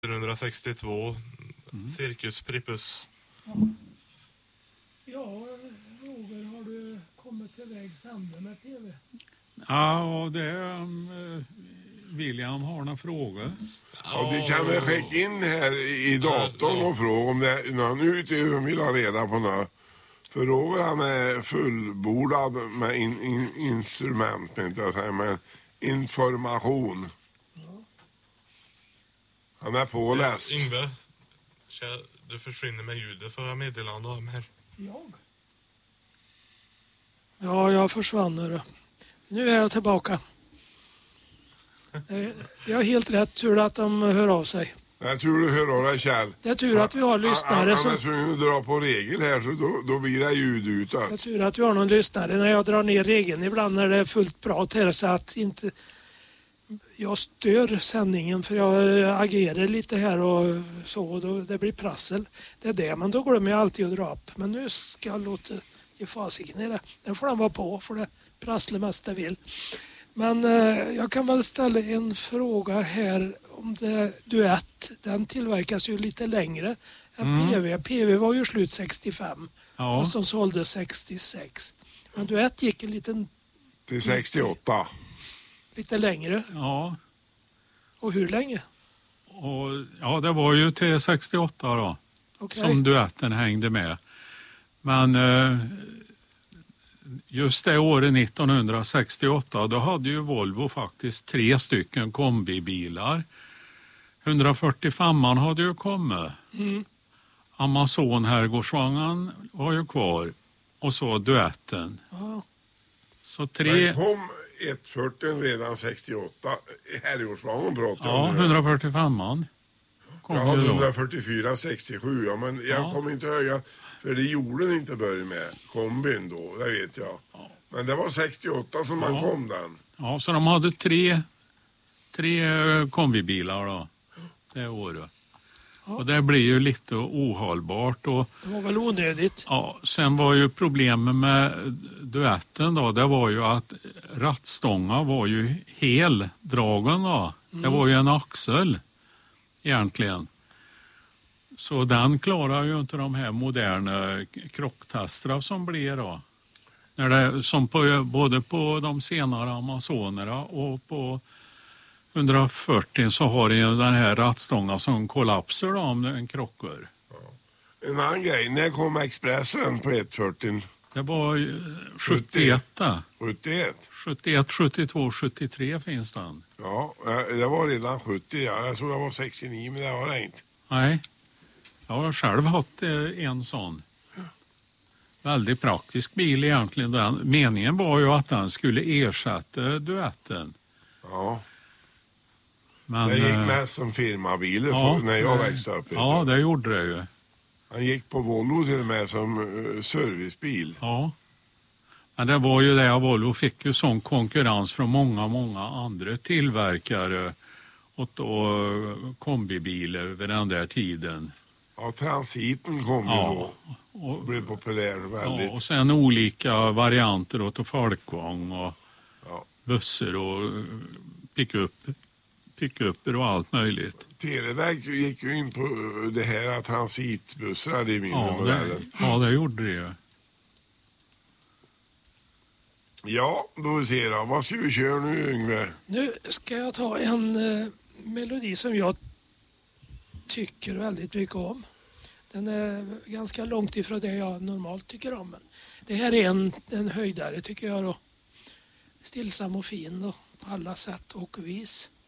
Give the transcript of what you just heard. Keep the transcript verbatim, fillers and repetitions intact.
nittonhundrasextiotvå, mm. Cirkus Prippus. Ja. ja, Roger, har du kommit till vägs ände med tv? Ja, och det um, William har några frågor. Ja, det kan vi skicka in här i datorn och fråga om det är någon utöver vill ha reda på något. För Roger han är fullbordad med in, in, instrument, inte jag säga, men information. Ja. Han är påläst. Yngve, du försvinner med ljudet för att meddelande om här. Jag? Ja, jag försvann. Nu är jag tillbaka. Det är helt rätt, tur att de hör av sig. Det är tur du hör av dig, Kjell. Det är tur att vi har lyssnare. Han är tvungen att dra på regel här, så då, då blir det ljud utåt. Det är tur att vi har någon lyssnare när jag drar ner regeln ibland när det är fullt bra till, så att inte jag stör sändningen, för jag agerar lite här och så, och då, det blir prassel. Det är det, men då glömmer jag alltid att dra upp. Men nu ska jag låta ge fasiken i det. Den får den vara på, för det prasslar mest det vill. Men eh, jag kan väl ställa en fråga här om det, duett. Den tillverkas ju lite längre än mm. P V. P V var ju slut sextiofem, ja. Och som sålde sextiosex. Men duett gick en liten... Till sextioåtta. Lite, lite längre. Ja. Och hur länge? Och, ja, det var ju till sextioåtta då. Okay. Som duetten hängde med. Men... Eh, just det året nittonhundrasextioåtta, då hade ju Volvo faktiskt tre stycken kombibilar. hundrafyrtiofem hade ju kommit. Mm. Amazon herrgårdsvagnen var ju kvar. Och så duetten. Ja. Så tre... Men kom etthundrafyrtio redan sextioåtta? Herrgårdsvagnen pratade ja, om. hundrafyrtiofem kom jag hade hundrafyrtiofyra sextiosju, ja, men jag ja. kom inte höga. För det gjorde den inte börja med kombin då, det vet jag. Ja. Men det var sextioåtta som man ja. kom den. Ja, så de hade tre, tre kombibilar då, det året. Ja. Och det blir ju lite ohållbart. Och, det var väl onödigt. Ja, sen var ju problemet med duetten då, det var ju att rattstånga var ju heldragen då. Mm. Det var ju en axel egentligen. Så den klarar ju inte de här moderna krocktesterna som blir då. När det, som på, både på de senare Amazonerna och på hundrafyrtio så har det ju den här rattstången som kollapsar då om den krockar. Ja. En annan grej, när kom Expressen på etthundrafyrtio? Det var sjuttioett. sjuttioett? sjuttioett, sjuttiotvå, sjuttiotre finns den. Ja, det var redan sjuttio. Ja. Jag tror det var sextionio, men det var det inte. Nej. Jag har själv haft en sån. Väldigt praktisk bil egentligen. Den, meningen var ju att den skulle ersätta duetten. Ja. Men, det gick med som firmabil ja, när jag växte upp. Ja, det gjorde det ju. Han gick på Volvo till och med som uh, servicebil. Ja. Men det var ju det att Volvo fick ju sån konkurrens från många, många andra tillverkare och då kombibilar vid den där tiden. Ja, transiten kom ju ja, då och blev populär väldigt. Ja, och sen olika varianter åt folkvagn och ja. bussar och pick-up, pick-upper och allt möjligt. Televerk gick ju in på det här transitbussar i mindre ja, modellen. Ja, det gjorde det ju. Ja, då vi ser då. Vad ska vi köra nu, Yngve? Nu ska jag ta en eh, melodi som jag tycker väldigt mycket om. Den är ganska långt ifrån det jag normalt tycker om. Men det här är en, en höjdare tycker jag då. Stillsam och fin då, på alla sätt och vis.